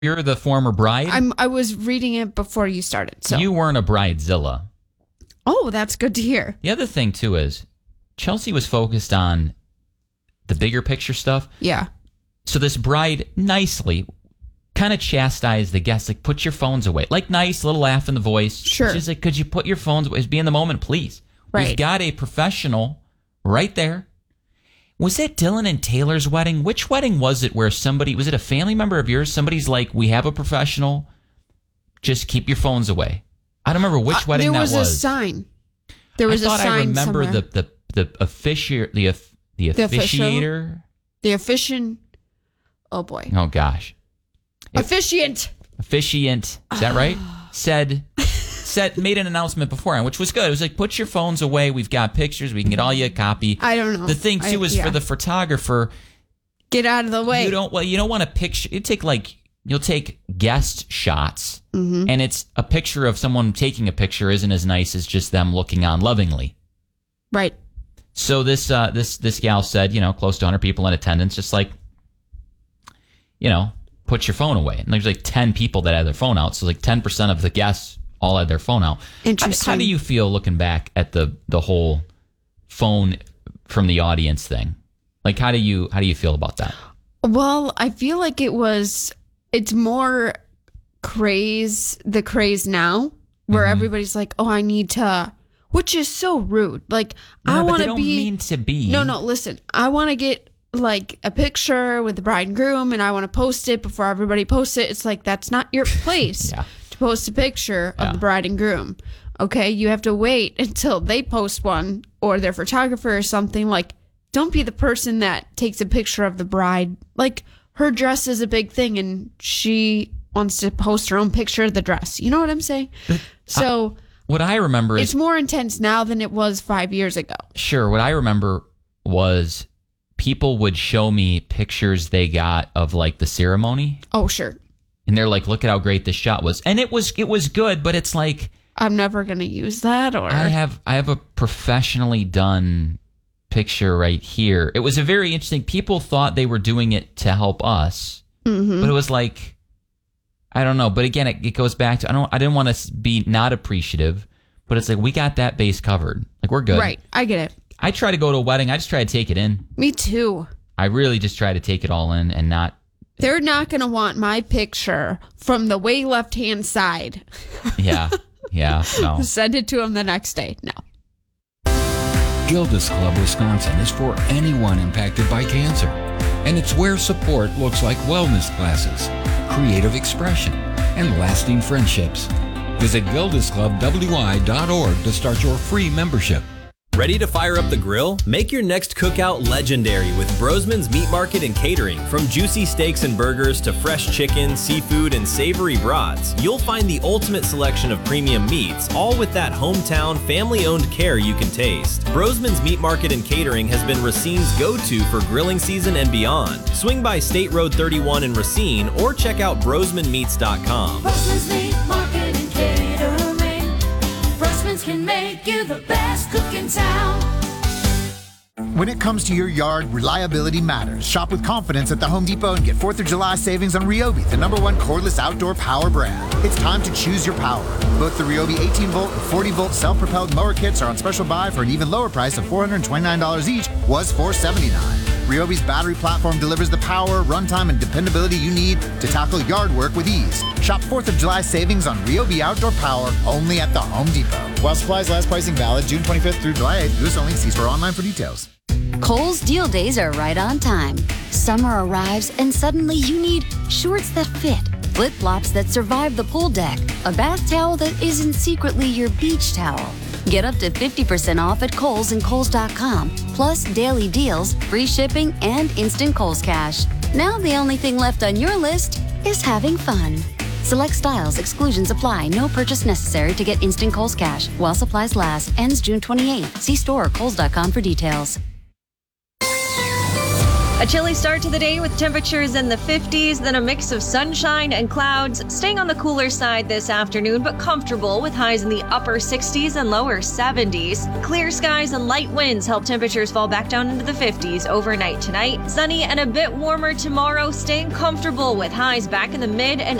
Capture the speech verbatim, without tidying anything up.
You're the former bride? I'm, I was reading it before you started. So You weren't a bridezilla. Oh, that's good to hear. The other thing, too, is Chelsea was focused on the bigger picture stuff. Yeah. So this bride nicely kind of chastised the guests, like, put your phones away. Like, nice, little laugh in the voice. Sure. She's like, could you put your phones away? Be in the moment, please. Right. We've got a professional right there. Was it Dylan and Taylor's wedding? Which wedding was it where somebody, was it a family member of yours? Somebody's like, we have a professional. Just keep your phones away. I don't remember which Uh, wedding that was. There was a sign. There was I thought a sign I remember somewhere. the the the officiator the of- the The official? officiator. The officiant. Oh, boy. Oh gosh, Officiant. officiant. Is that right? said said made an announcement beforehand, which was good. It was like, put your phones away. We've got pictures. We can get all you a copy. I don't know. The thing too I- is yeah. for the photographer. Get out of the way. You don't well. You don't want a picture. You take like you'll take guest shots, Mm-hmm. and it's a picture of someone taking a picture isn't as nice as just them looking on lovingly. Right. So this uh, this this gal said, you know, close to one hundred people in attendance, just like, you know, put your phone away. And there's like ten people that had their phone out, so like ten percent of the guests all had their phone out. Interesting. How, how do you feel looking back at the the whole phone from the audience thing? Like, how do you how do you feel about that? Well, I feel like it was, it's more craze, the craze now, where Mm-hmm. everybody's like, oh, I need to, which is so rude. Like, No, I but want they to don't be. mean to be. No, no, listen. I want to get like a picture with the bride and groom and I want to post it before everybody posts it. It's like, that's not your place Yeah. to post a picture Yeah. of the bride and groom. Okay. You have to wait until they post one or their photographer or something. Like, don't be the person that takes a picture of the bride. Like, her dress is a big thing and she wants to post her own picture of the dress. You know what I'm saying? So What I remember is it's more intense now than it was five years ago. Sure. What I remember was people would show me pictures they got of like the ceremony, Oh, sure. and they're like, "Look at how great this shot was," and it was it was good. But it's like I'm never going to use that or I have I have a professionally done picture right here. It was a very interesting. People thought they were doing it to help us, Mhm. but it was like I don't know. But again, it, it goes back to I don't I didn't want to be not appreciative, but it's like we got that base covered. Like we're good. Right. I get it. I try to go to a wedding. I just try to take it in. Me too. I really just try to take it all in and not. They're not going to want my picture from the way left-hand side. Yeah. Yeah. No. Send it to them the next day. No. Gilda's Club Wisconsin is for anyone impacted by cancer. And it's where support looks like wellness classes, creative expression, and lasting friendships. Visit gildas club w i dot org to start your free membership. Ready to fire up the grill? Make your next cookout legendary with Brosman's Meat Market and Catering. From juicy steaks and burgers to fresh chicken, seafood, and savory brats, you'll find the ultimate selection of premium meats, all with that hometown, family-owned care you can taste. Brosman's Meat Market and Catering has been Racine's go-to for grilling season and beyond. Swing by State Road thirty-one in Racine or check out brosman meats dot com. Brosman's Meat Market and Catering. Brosman's can make you the best cook in town. When it comes to your yard, reliability matters. Shop with confidence at the Home Depot and get fourth of July savings on Ryobi, the number one cordless outdoor power brand. It's time to choose your power. Both the Ryobi eighteen volt and forty volt self-propelled mower kits are on special buy for an even lower price of four hundred twenty-nine dollars each, was four hundred seventy-nine dollars. Ryobi's battery platform delivers the power, runtime, and dependability you need to tackle yard work with ease. Shop fourth of July savings on Ryobi outdoor power only at the Home Depot. While supplies last, pricing valid June twenty-fifth through July eighth. Do this only. See store online for details. Kohl's deal days are right on time. Summer arrives and suddenly you need shorts that fit, flip-flops that survive the pool deck, a bath towel that isn't secretly your beach towel. Get up to fifty percent off at Kohl's and Kohl's dot com, plus daily deals, free shipping, and instant Kohl's Cash. Now the only thing left on your list is having fun. Select styles, exclusions apply. No purchase necessary to get instant Kohl's Cash. While supplies last. Ends June twenty-eighth. See store or Kohl's dot com for details. A chilly start to the day with temperatures in the fifties, then a mix of sunshine and clouds, staying on the cooler side this afternoon, but comfortable with highs in the upper sixties and lower seventies. Clear skies and light winds help temperatures fall back down into the fifties overnight tonight. Sunny and a bit warmer tomorrow, staying comfortable with highs back in the mid and